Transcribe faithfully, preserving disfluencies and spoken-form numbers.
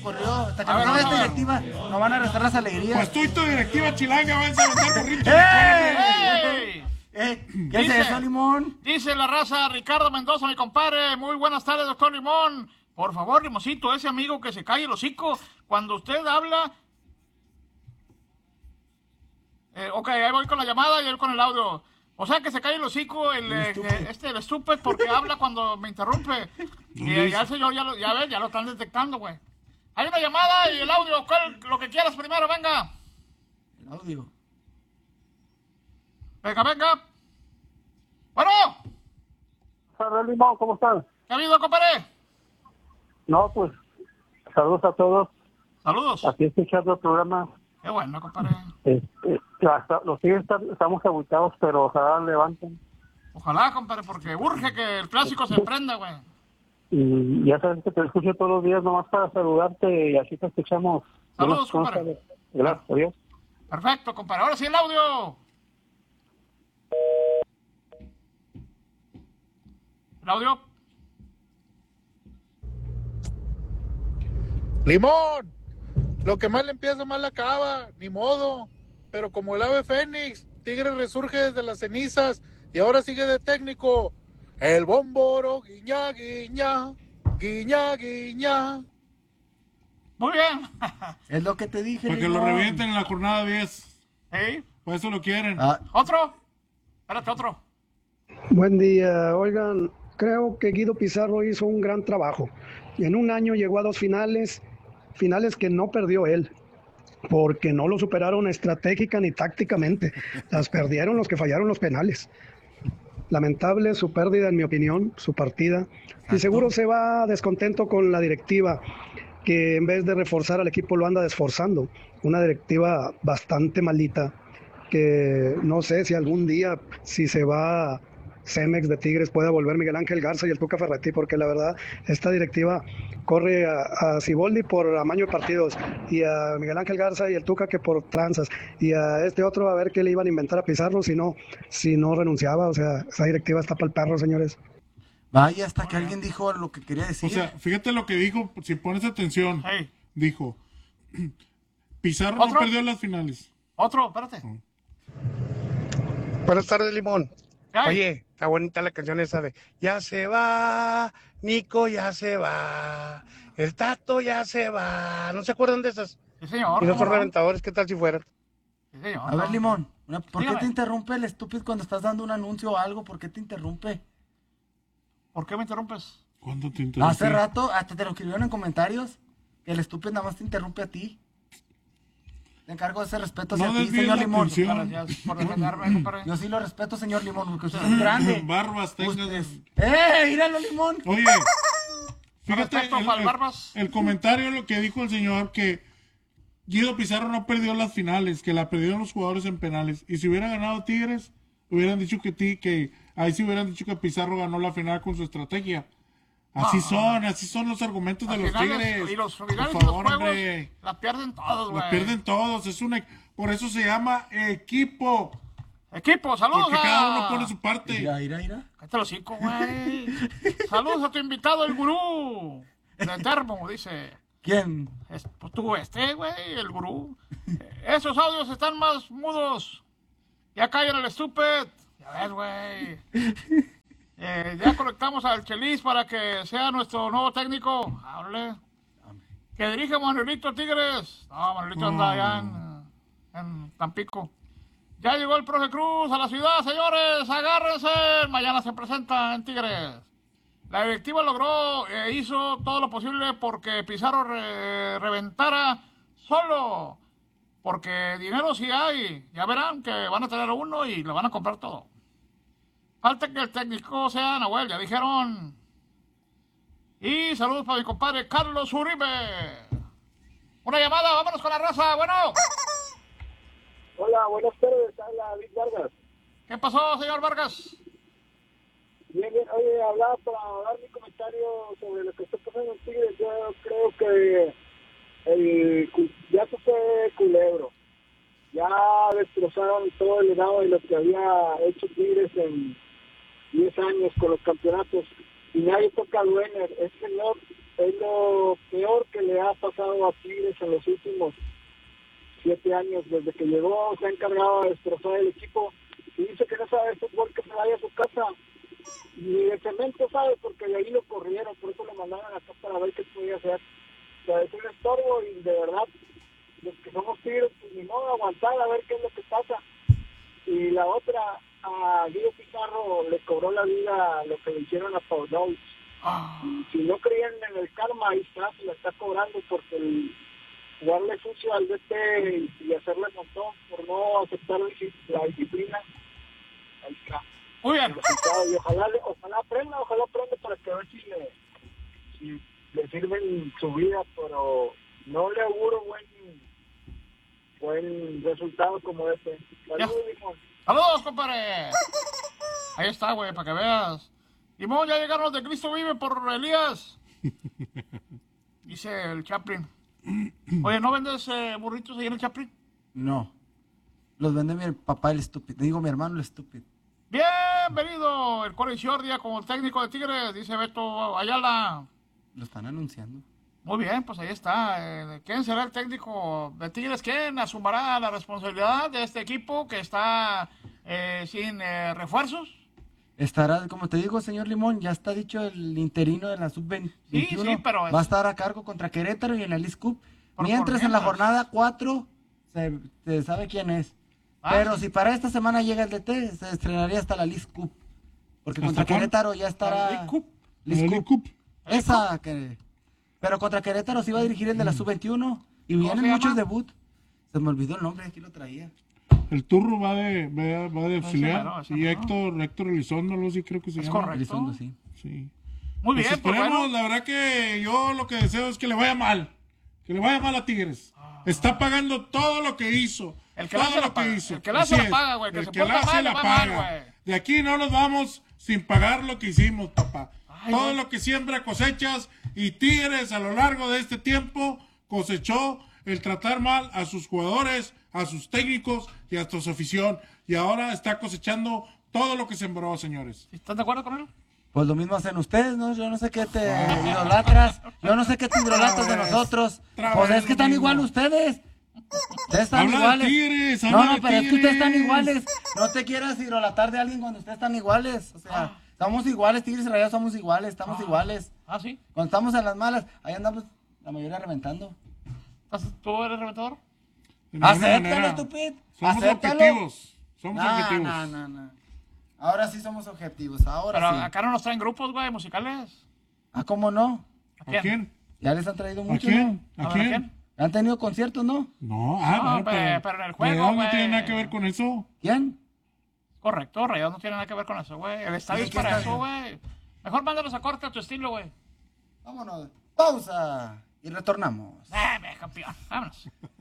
corrió. Hasta que no esta directiva, no van a restar las alegrías. Pues tú y tu directiva chilanga van a aventar burritos. ¡Ey! Eh, ¿Qué dice, es eso, Limón? Dice la raza, Ricardo Mendoza, mi compadre. Muy buenas tardes, doctor Limón. Por favor, Limoncito, ese amigo que se calle el hocico cuando usted habla. Eh, ok, ahí voy con la llamada y él con el audio. O sea, que se calle el hocico, el, el eh, este, el estúpido, porque habla cuando me interrumpe. Y eh, ya el señor, ya lo, ya ves, ya lo están detectando, güey. Hay una llamada y el audio, ¿cuál, lo que quieras primero, venga. El audio. Venga, venga. Bueno. Hola, Limón, ¿cómo están? ¿Qué ha habido, compadre? No, pues, saludos a todos. Saludos. Aquí escuchando el programa. Qué bueno, compadre. Este, hasta, los tigres estamos aguitados, pero ojalá levanten. Ojalá, compadre, porque urge que el clásico se prenda, güey. Y ya sabes que te escucho todos los días nomás para saludarte y así te escuchamos. Saludos, compadre. Gracias, adiós. Perfecto, compadre. Ahora sí el audio. ¿El audio? Limón, lo que mal le empieza, mal le acaba, ni modo. Pero como el ave fénix, Tigre resurge desde las cenizas y ahora sigue de técnico. El Bómboro, guiña, guiña, guiña, guiña. Muy bien. Es lo que te dije, Para que Limón. lo revienten en la jornada diez. ¿Sí? Por eso lo quieren. Ah. ¿Otro? Espérate, otro. Buen día, oigan, creo que Guido Pizarro hizo un gran trabajo. En un año llegó a dos finales, finales que no perdió él, porque no lo superaron estratégica ni tácticamente. Las perdieron los que fallaron los penales. Lamentable su pérdida, en mi opinión, su partida. Y seguro se va descontento con la directiva, que en vez de reforzar al equipo lo anda desforzando. Una directiva bastante malita, que no sé si algún día, si se va Cemex de Tigres, pueda volver Miguel Ángel Garza y el Tuca Ferretti, porque la verdad, esta directiva corre a, a Siboldi por amaño de partidos, y a Miguel Ángel Garza y el Tuca que por tranzas, y a este otro a ver qué le iban a inventar a Pizarro si no, si no renunciaba. O sea, esa directiva está para el perro, señores. Vaya, hasta que alguien dijo lo que quería decir. O sea, fíjate lo que dijo, si pones atención. Hey. Dijo, Pizarro ¿Otro? no perdió las finales. Otro, espérate. Buenas tardes, Limón. Ay. Oye, está bonita la canción esa de Ya se va, Nico ya se va, el Tato ya se va. ¿No se acuerdan de esas? Sí, señor. Y nuestros ¿cómo no? reventadores, ¿qué tal si fueran? Sí, señor. A ver, Limón, una- ¿por qué Dígame. te interrumpe el estúpido cuando estás dando un anuncio o algo? ¿Por qué te interrumpe? ¿Por qué me interrumpes? ¿Cuándo te interrumpí? Hace rato, hasta te lo escribieron en comentarios, que el estúpido nada más te interrumpe a ti. Te encargo de ese respeto hacia No ti, desvíes señor la Limón. atención. Gracias por defenderme, compadre. Yo sí lo respeto, señor Limón, porque usted es grande. Barbas tengas. Usted- ¡Eh, míralo, Limón! Oye, fíjate respeto el, para el el- Barbas. el comentario, lo que dijo el señor, que Guido Pizarro no perdió las finales, que la perdieron los jugadores en penales. Y si hubiera ganado Tigres, hubieran dicho que ti, que ahí sí hubieran dicho que Pizarro ganó la final con su estrategia. Así No. son, así son los argumentos de Los los finales Tigres. y los Por finales y los favor, juegos hombre. la pierden todos, güey. La pierden todos, es una, por eso se llama equipo. Equipo, saludos Porque a... cada uno pone su parte. Mira, mira, mira. Cállate los cinco, güey. Saludos a tu invitado, el gurú. De Termo, dice. ¿Quién? Es- pues tú, este, güey, el gurú. Esos audios están más mudos. Ya callan el estúpido. Ya ves, güey. Eh, ya conectamos al Chelis para que sea nuestro nuevo técnico. Hable. Que dirige Manuelito Tigres. No, Manuelito anda allá en, en Tampico. Ya llegó el profe Cruz a la ciudad, señores. Agárrense. Mañana se presenta en Tigres. La directiva logró, eh, hizo todo lo posible porque Pizarro re- reventara solo. Porque dinero sí hay. Ya verán que van a tener uno y le van a comprar todo. Falta que el técnico sea Nahuel, ya dijeron. Y saludos para mi compadre Carlos Uribe. Una llamada, vámonos con la raza. Bueno, Hola, buenas tardes, habla Luis Vargas. ¿qué pasó, señor Vargas? Bien, bien, oye, hablaba para dar mi comentario sobre lo que está pasando en Tigres. Yo creo que el, ya se fue Culebro. Ya destrozaron todo el legado de lo que había hecho Tigres en diez años con los campeonatos. Y nadie toca a Duener. Ese señor es lo peor que le ha ha pasado a Tigres en los últimos siete años. Desde que llegó se ha encargado de destrozar el equipo y dice que no sabe de fútbol, que se vaya a su casa. Ni de cemento sabe, porque de ahí lo corrieron, por eso lo mandaron acá para ver qué podía hacer. O sea, es un estorbo y de verdad, los que somos Tigres, pues ni modo, aguantar a ver qué es lo que pasa. Y la otra, a Guido Pizarro le cobró la vida lo que le hicieron a Paul Downs. Ah, Si no creían en el karma, ahí está, se la está cobrando porque el jugarle sucio al D T y, y hacerle montón por no aceptar la disciplina, ahí está. muy bien. El resultado. Y ojalá, le- ojalá aprenda, ojalá aprenda para que a ver si le, si le sirven su vida, pero no le auguro buen buen resultado como este. Saludos, Limón. Saludos, compadre. Ahí está, güey, para que veas. Limón, ya llegaron los de Cristo Vive por Elías. Dice el Chaplin. Oye, ¿no vendes eh, burritos ahí en el Chaplin? No. Los vende mi papá el estúpido. Digo, mi hermano el estúpido. Bienvenido, el Core Shordia como técnico de Tigres, dice Beto Ayala. Lo están anunciando. Muy bien, pues ahí está. Eh, ¿Quién será el técnico de Tigres? ¿Quién asumirá la responsabilidad de este equipo que está eh, sin eh, refuerzos? Estará, como te digo, señor Limón, ya está dicho el interino de la sub veintiuno. Sí, sí, pero es- Va a estar a cargo contra Querétaro y en la League Cup. Por- Mientras por en la mientras. jornada cuatro se, se sabe quién es. Ah, Pero sí. si para esta semana llega el D T, se estrenaría hasta la League Cup. Porque ¿Hasta contra cuándo? Querétaro ya estará... La League Cup. League La League Cup. Cup. Esa que... Pero contra Querétaro sí va a dirigir el de la sub veintiuno. Y vienen se muchos llama? debut. Se me olvidó el nombre, aquí lo traía. El Turro va de, va, va de Ese auxiliar. mero, ese Y mero. Héctor, Héctor Elizondo, algo así creo que se Es llama. correcto. Elizondo, sí. Sí. Muy Pues bien, pues esperemos, bueno. la verdad que yo lo que deseo es que le vaya mal. Que le vaya mal a Tigres. Está pagando todo lo que hizo. El que la todo hace la lo paga. que hizo. El que la hace Así la es. paga, güey. Que El se que porta la hace mal, la le va mal, paga. güey. De aquí no nos vamos sin pagar lo que hicimos, papá. Ay, todo güey. lo que siembra cosechas, y Tigres a lo largo de este tiempo cosechó el tratar mal a sus jugadores, a sus técnicos y a su afición. Y ahora está cosechando todo lo que sembró, señores. ¿Estás de acuerdo con él? Pues lo mismo hacen ustedes, ¿no? Yo no sé qué te idolatras. Yo no sé qué te idolatras de Otra vez, nosotros. otra Pues vez es que lo están mismo. igual ustedes. Ustedes están Habla de iguales. Tigres, no, habla no, de pero es que ustedes están Tigres. iguales. No te quieras idolatrar de alguien cuando ustedes están iguales. O sea, estamos iguales, Tigres y Rayados somos iguales, estamos iguales. Ah, sí. Cuando estamos en las malas, ahí andamos la mayoría reventando. ¿Estás- ¿Tú eres reventador? De ninguna Acéptalo, manera. estúpido. Somos Acéptalo. objetivos. Somos No, objetivos. no, no, no. Ahora sí somos objetivos, ahora Pero sí. acá no nos traen grupos, güey, musicales. Ah, ¿cómo no? ¿A ¿A quién? Ya les han traído ¿A mucho, quién? ¿A ¿A ver, ¿a quién? quién? ¿no? ¿Han tenido conciertos, no? No, ah, No, bueno, pe- pero, pero en el Rayados juego, no güey. tiene nada que ver con eso. ¿Quién? Correcto, Rayados no tiene nada que ver con eso, güey. El estadio Sí, es ¿qué para estadio? eso, güey. Mejor mándalos a corte a tu estilo, güey. Vámonos. Pausa. Y retornamos. Eh, campeón. Vámonos.